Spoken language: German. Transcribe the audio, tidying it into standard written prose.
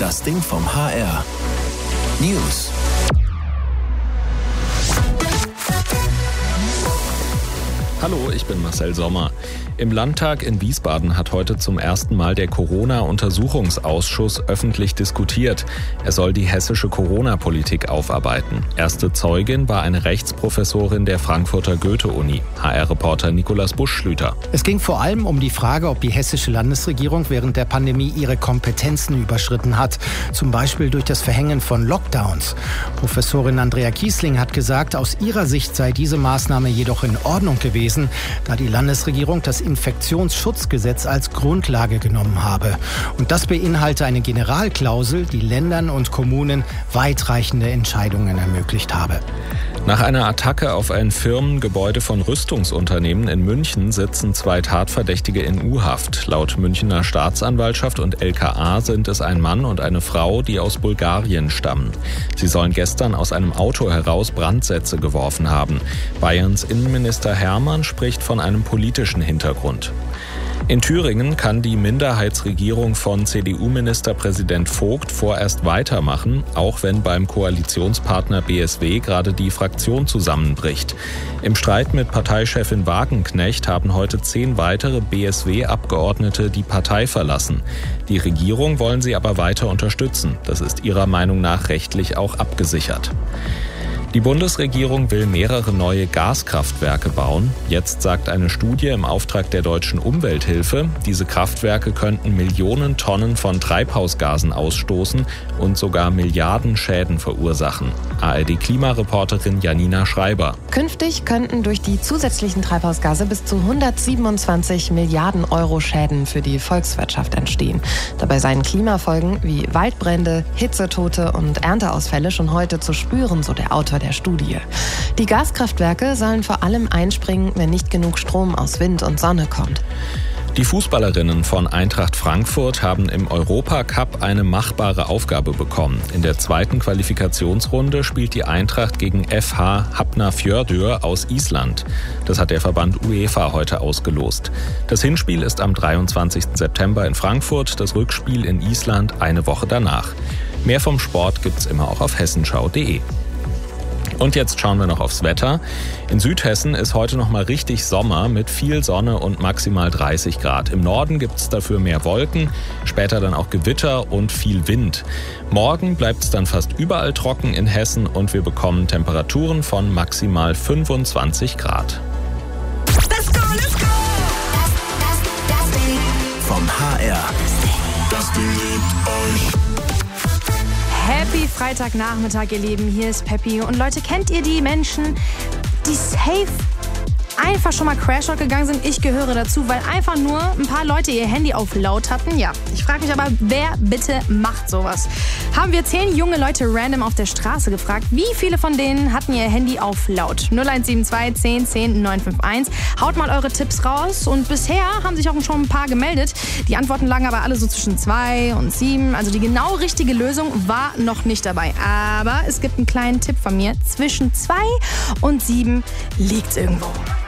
Das Ding vom HR. News. Hallo, ich bin Marcel Sommer. Im Landtag in Wiesbaden hat heute zum ersten Mal der Corona-Untersuchungsausschuss öffentlich diskutiert. Er soll die hessische Corona-Politik aufarbeiten. Erste Zeugin war eine Rechtsprofessorin der Frankfurter Goethe-Uni. HR-Reporter Nikolaus Busch-Schlüter. Es ging vor allem um die Frage, ob die hessische Landesregierung während der Pandemie ihre Kompetenzen überschritten hat. Zum Beispiel durch das Verhängen von Lockdowns. Professorin Andrea Kiesling hat gesagt, aus ihrer Sicht sei diese Maßnahme jedoch in Ordnung gewesen, da die Landesregierung das Infektionsschutzgesetz als Grundlage genommen habe. Und das beinhalte eine Generalklausel, die Ländern und Kommunen weitreichende Entscheidungen ermöglicht habe. Nach einer Attacke auf ein Firmengebäude von Rüstungsunternehmen in München sitzen 2 Tatverdächtige in U-Haft. Laut Münchner Staatsanwaltschaft und LKA sind es ein Mann und eine Frau, die aus Bulgarien stammen. Sie sollen gestern aus einem Auto heraus Brandsätze geworfen haben. Bayerns Innenminister Hermann spricht von einem politischen Hintergrund. In Thüringen kann die Minderheitsregierung von CDU-Ministerpräsident Vogt vorerst weitermachen, auch wenn beim Koalitionspartner BSW gerade die Fraktion zusammenbricht. Im Streit mit Parteichefin Wagenknecht haben heute 10 weitere BSW-Abgeordnete die Partei verlassen. Die Regierung wollen sie aber weiter unterstützen. Das ist ihrer Meinung nach rechtlich auch abgesichert. Die Bundesregierung will mehrere neue Gaskraftwerke bauen. Jetzt sagt eine Studie im Auftrag der Deutschen Umwelthilfe, diese Kraftwerke könnten Millionen Tonnen von Treibhausgasen ausstoßen und sogar Milliarden Schäden verursachen. ARD-Klimareporterin Janina Schreiber. Künftig könnten durch die zusätzlichen Treibhausgase bis zu 127 Milliarden Euro Schäden für die Volkswirtschaft entstehen. Dabei seien Klimafolgen wie Waldbrände, Hitzetote und Ernteausfälle schon heute zu spüren, so der Autor der Studie. Die Gaskraftwerke sollen vor allem einspringen, wenn nicht genug Strom aus Wind und Sonne kommt. Die Fußballerinnen von Eintracht Frankfurt haben im Europacup eine machbare Aufgabe bekommen. In der 2. Qualifikationsrunde spielt die Eintracht gegen FH Hafnarfjörður aus Island. Das hat der Verband UEFA heute ausgelost. Das Hinspiel ist am 23. September in Frankfurt, das Rückspiel in Island eine Woche danach. Mehr vom Sport gibt's immer auch auf hessenschau.de. Und jetzt schauen wir noch aufs Wetter. In Südhessen ist heute noch mal richtig Sommer mit viel Sonne und maximal 30 Grad. Im Norden gibt es dafür mehr Wolken, später dann auch Gewitter und viel Wind. Morgen bleibt es dann fast überall trocken in Hessen und wir bekommen Temperaturen von maximal 25 Grad. Let's go, let's go! Das Ding vom HR. Das Ding liebt euch. Happy Freitagnachmittag, ihr Lieben. Hier ist Peppi. Und Leute, kennt ihr die Menschen, die safe einfach schon mal Crashtalk gegangen sind? Ich gehöre dazu, weil einfach nur ein paar Leute ihr Handy auf laut hatten. Ja, ich frage mich aber, wer bitte macht sowas? Haben wir 10 junge Leute random auf der Straße gefragt, wie viele von denen hatten ihr Handy auf laut? 0172 10 10 951. Haut mal eure Tipps raus. Und bisher haben sich auch schon ein paar gemeldet. Die Antworten lagen aber alle so zwischen 2 und 7. Also die genau richtige Lösung war noch nicht dabei. Aber es gibt einen kleinen Tipp von mir. Zwischen 2 und 7 liegt's irgendwo.